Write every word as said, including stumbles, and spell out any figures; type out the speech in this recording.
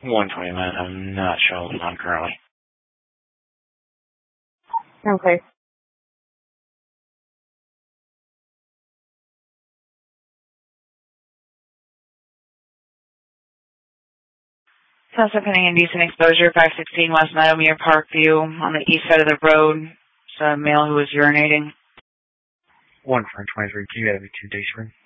one twenty minutes. I'm not sure what's on currently. Okay. Suspect pending indecent exposure, five sixteen West Meadowmere Parkview on the east side of the road. It's a male who was urinating. one for twenty-three, Q, that'd be two days for